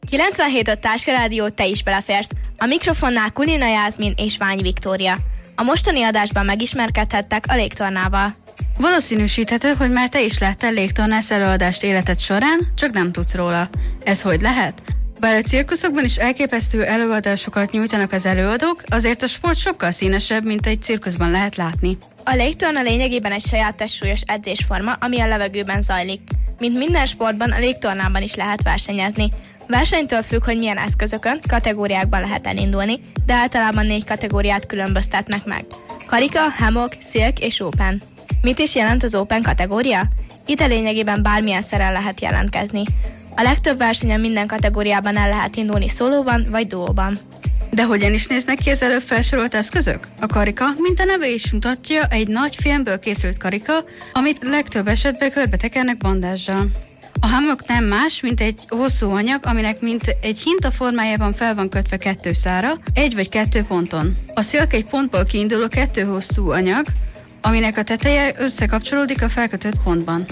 97.5 Táskarádió, te is beleférsz. A mikrofonnál Kulina Jászmin és Vány Viktória. A mostani adásban megismerkedhettek a légtornával. Valószínűsíthető, hogy már te is láttál légtornász előadást életed során, csak nem tudsz róla. Ez hogy lehet? Bár a cirkuszokban is elképesztő előadásokat nyújtanak az előadók, azért a sport sokkal színesebb, mint egy cirkuszban lehet látni. A légtorna lényegében egy saját testsúlyos edzésforma, ami a levegőben zajlik. Mint minden sportban, a légtornában is lehet versenyezni. Versenytől függ, hogy milyen eszközökön, kategóriákban lehet elindulni, de általában 4 kategóriát különböztetnek meg. Karika, hammock, silk és open. Mit is jelent az open kategória? Itt lényegében bármilyen szerrel lehet jelentkezni. A legtöbb versenyen minden kategóriában el lehet indulni szólóban vagy duóban. De hogyan is néznek ki az előbb felsorolt eszközök? A karika, mint a neve is mutatja, egy nagy filmből készült karika, amit legtöbb esetben körbetekernek bandázsal. A hammock nem más, mint egy hosszú anyag, aminek mint egy hinta formájában fel van kötve 2 szára, 1 vagy 2 ponton. A silk egy pontból kiinduló 2 hosszú anyag, aminek a teteje összekapcsolódik a felkötött pontban.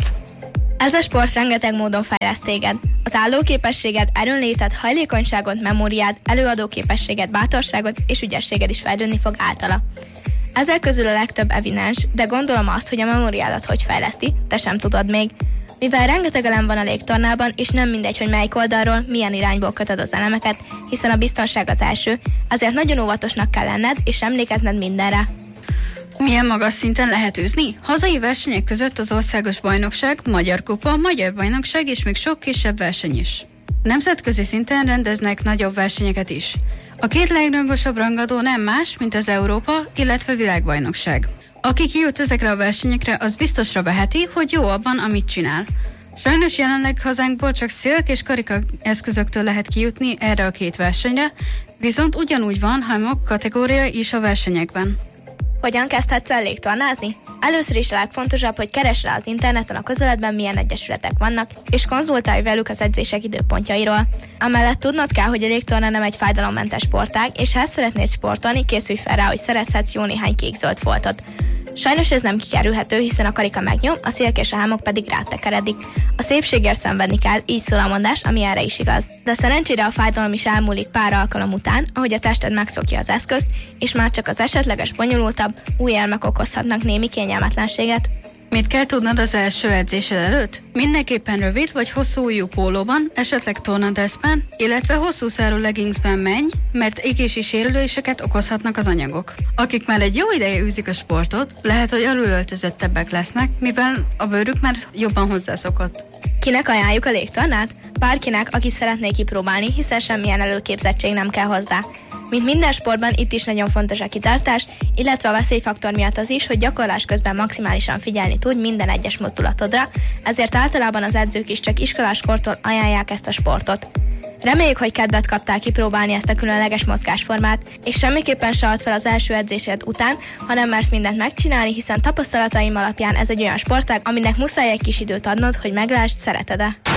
Ez a sport rengeteg módon fejleszt téged. Az állóképességed, erőnléted, hajlékonyságot, memóriád, előadóképességed, bátorságot és ügyességed is fejlődni fog általa. Ezek közül a legtöbb evidens, de gondolom azt, hogy a memóriádat hogy fejleszti, te sem tudod még. Mivel rengeteg elem van a légtornában, és nem mindegy, hogy melyik oldalról, milyen irányból kötöd az elemeket, hiszen a biztonság az első, azért nagyon óvatosnak kell lenned, és emlékezned mindenre. Milyen magas szinten lehet űzni? Hazai versenyek között az országos bajnokság, magyar kupa, magyar bajnokság és még sok kisebb verseny is. Nemzetközi szinten rendeznek nagyobb versenyeket is. A 2 legrangosabb rangadó nem más, mint az Európa, illetve világbajnokság. Aki kijut ezekre a versenyekre, az biztosra veheti, hogy jó abban, amit csinál. Sajnos jelenleg hazánkból csak silk és karika eszközöktől lehet kijutni erre a 2 versenyre, viszont ugyanúgy van hammock kategória is a versenyekben. Hogyan kezdhetsz el légtornázni? Először is a legfontosabb, hogy keresd rá az interneten a közeledben milyen egyesületek vannak, és konzultálj velük az edzések időpontjairól. Amellett tudnod kell, hogy a légtorna nem egy fájdalommentes sportág, és ha szeretnél sportolni, készülj fel rá, hogy szerezhetsz jó néhány kék-zöld foltot. Sajnos ez nem kikerülhető, hiszen a karika megnyom, a silk és a hammock pedig rátekeredik. A szépségért szenvedni kell, így szól a mondás, ami erre is igaz. De szerencsére a fájdalom is elmúlik pár alkalom után, ahogy a tested megszokja az eszközt, és már csak az esetleges bonyolultabb, új elmek okozhatnak némi kényelmetlenséget. Mit kell tudnod az első edzésed előtt? Mindenképpen rövid vagy hosszú ujjú pólóban, esetleg tornadressben, illetve hosszú szárú leggingsben menj, mert égési sérüléseket okozhatnak az anyagok. Akik már egy jó ideje űzik a sportot, lehet, hogy alulöltözettebbek lesznek, mivel a bőrük már jobban hozzászokott. Kinek ajánljuk a légtornát? Bárkinek, aki szeretné kipróbálni, hiszen semmilyen előképzettség nem kell hozzá. Mint minden sportban, itt is nagyon fontos a kitartás, illetve a veszélyfaktor miatt az is, hogy gyakorlás közben maximálisan figyelni tudj minden egyes mozdulatodra, ezért általában az edzők is csak iskoláskortól ajánlják ezt a sportot. Reméljük, hogy kedvet kaptál kipróbálni ezt a különleges mozgásformát, és semmiképpen se add fel az első edzésed után, hanem mersz mindent megcsinálni, hiszen tapasztalataim alapján ez egy olyan sportág, aminek muszáj egy kis időt adnod, hogy meglásd, szereted-e.